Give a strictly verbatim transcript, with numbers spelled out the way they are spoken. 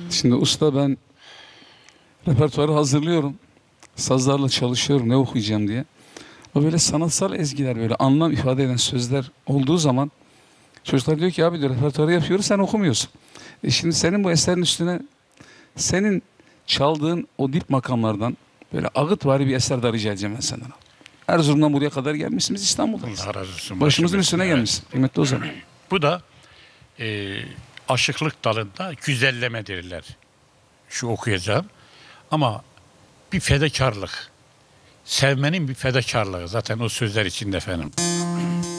Şimdi usta ben repertuarı hazırlıyorum. Sazlarla çalışıyorum ne okuyacağım diye. O böyle sanatsal ezgiler böyle anlam ifade eden sözler olduğu zaman çocuklar diyor ki abi diyor repertuarı yapıyoruz sen okumuyorsun. E şimdi senin bu eserin üstüne senin çaldığın o dip makamlardan böyle ağıtvari bir eser de rica edeceğim ben senden. Erzurum'dan buraya kadar gelmişsiniz İstanbul'dayız. Allah razı olsun. Başımızın Başım üstüne üstüne, gelmişsin. Kıymetli o zaman. Bu da e, aşıklık dalında güzelleme derler. Şu okuyacağım. Ama bir fedakarlık. Sevmenin bir fedakarlığı. Zaten o sözler içinde efendim.